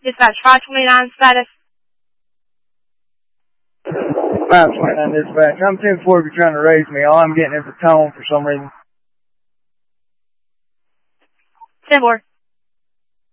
Dispatch 529 status. 529 dispatch. I'm 10-4 if you're trying to raise me. All I'm getting is a tone for some reason. 10-4.